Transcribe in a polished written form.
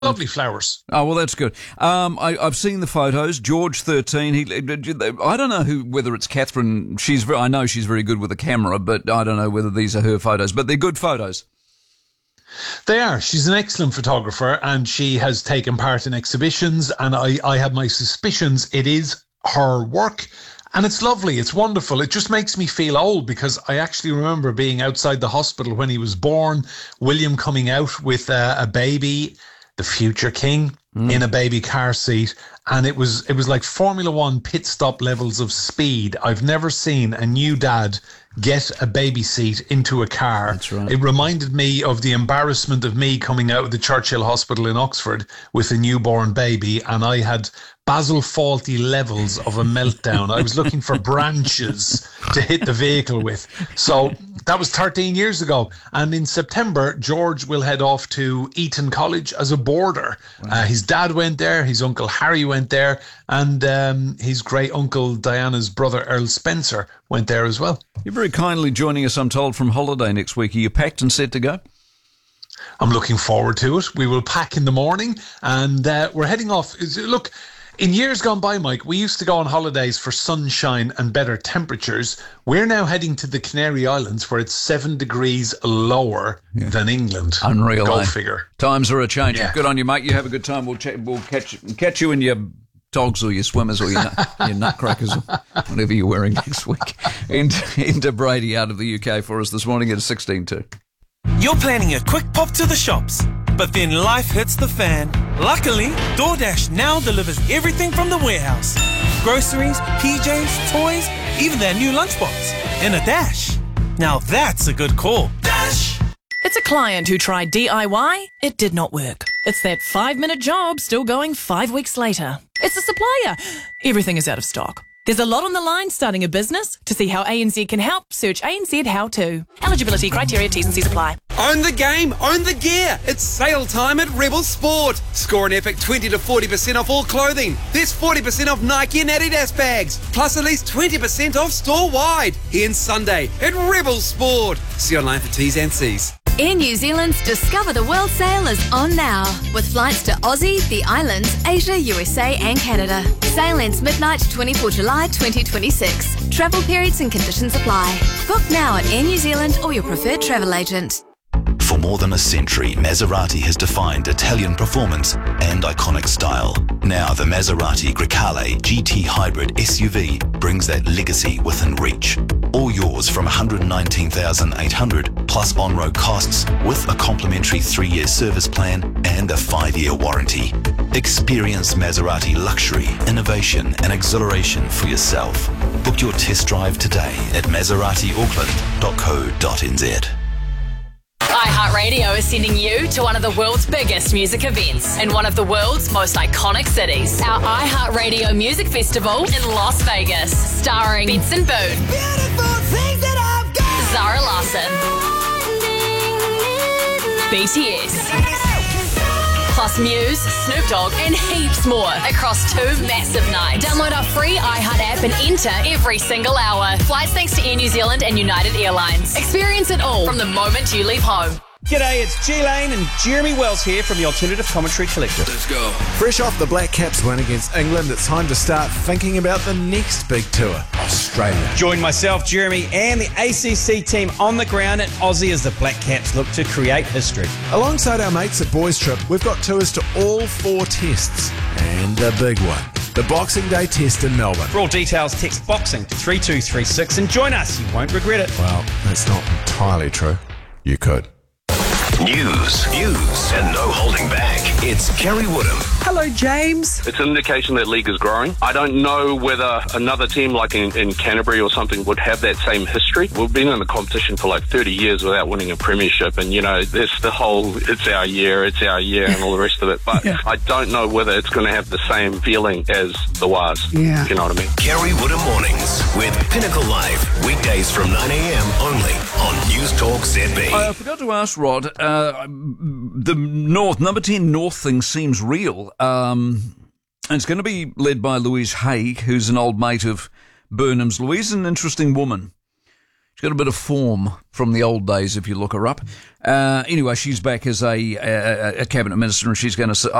Lovely flowers. Oh, well, that's good. I've seen the photos. George 13. I don't know whether it's Catherine. I know she's very good with a camera, but I don't know whether these are her photos. But they're good photos. They are. She's an excellent photographer, and she has taken part in exhibitions. And I have my suspicions it is her work. And it's lovely. It's wonderful. It just makes me feel old because I actually remember being outside the hospital when he was born, William coming out with a baby, the future king, in a baby car seat. And it was like Formula One pit stop levels of speed. I've never seen a new dad get a baby seat into a car. That's right. It reminded me of the embarrassment of me coming out of the Churchill Hospital in Oxford with a newborn baby, and I had Basil Fawlty levels of a meltdown. I was looking for branches to hit the vehicle with. So that was 13 years ago. And in September, George will head off to Eton College as a boarder. Wow. His dad went there, his uncle Harry went there, and his great uncle Diana's brother Earl Spencer went there as well. You're very kindly joining us, I'm told, from holiday next week. Are you packed and set to go? I'm looking forward to it. We will pack in the morning, and we're heading off. Look, in years gone by, Mike, we used to go on holidays for sunshine and better temperatures. We're now heading to the Canary Islands where it's 7 degrees lower than England. Unreal. Go figure. Times are a changing. Yeah. Good on you, mate. You have a good time. We'll catch you in your dogs or your swimmers or your nutcrackers or whatever you're wearing next week. Into Brady out of the UK for us this morning at 16:02. You're planning a quick pop to the shops, but then life hits the fan. Luckily, DoorDash now delivers everything from the warehouse. Groceries, PJs, toys, even their new lunchbox. In a dash. Now that's a good call. Dash! It's a client who tried DIY. It did not work. It's that 5-minute job still going 5 weeks later. It's a supplier. Everything is out of stock. There's a lot on the line starting a business. To see how ANZ can help, search ANZ How To. Eligibility criteria, T's and C's apply. Own the game, own the gear. It's sale time at Rebel Sport. Score an epic 20 to 40% off all clothing. There's 40% off Nike and Adidas bags, plus at least 20% off store-wide. Here Sunday at Rebel Sport. See online for T's and C's. Air New Zealand's Discover the World sale is on now, with flights to Aussie, the islands, Asia, USA and Canada. Sale ends midnight 24 July 2026. Travel periods and conditions apply. Book now at Air New Zealand or your preferred travel agent. For more than a century, Maserati has defined Italian performance and iconic style. Now the Maserati Grecale GT Hybrid SUV brings that legacy within reach. All yours from $119,800 plus on-road costs with a complimentary 3-year service plan and a 5-year warranty. Experience Maserati luxury, innovation and exhilaration for yourself. Book your test drive today at maseratiauckland.co.nz. iHeartRadio is sending you to one of the world's biggest music events in one of the world's most iconic cities. Our iHeartRadio Music Festival in Las Vegas, starring Benson Boone, Zara Larsson, BTS, plus Muse, Snoop Dogg, and heaps more across 2 massive nights. Download our free iHeart app and enter every single hour. Flights thanks to Air New Zealand and United Airlines. Experience it all from the moment you leave home. G'day, it's G Lane and Jeremy Wells here from the Alternative Commentary Collective. Let's go. Fresh off the Black Caps win against England, it's time to start thinking about the next big tour, Australia. Join myself, Jeremy, and the ACC team on the ground at Aussie as the Black Caps look to create history. Alongside our mates at Boys Trip, we've got tours to all 4 tests and a big one, the Boxing Day test in Melbourne. For all details, text BOXING to 3236 and join us. You won't regret it. Well, that's not entirely true. You could. News, and no holding back. It's Kerry Woodham. Hello, James. It's an indication that league is growing. I don't know whether another team like in Canterbury or something would have that same history. We've been in the competition for like 30 years without winning a premiership, and there's the whole it's our year, and all the rest of it. But yeah. I don't know whether it's going to have the same feeling as the Waz. Yeah. If you know what I mean. Kerry Woodham Mornings with Pinnacle Live, weekdays from 9 a.m. only on News Talk ZB. I forgot to ask Rod. The number 10 North thing seems real. And it's going to be led by Louise Haig, who's an old mate of Burnham's. Louise is an interesting woman. She's She's got a bit of form from the old days if you look her up. Anyway, she's back as a cabinet minister, and she's going to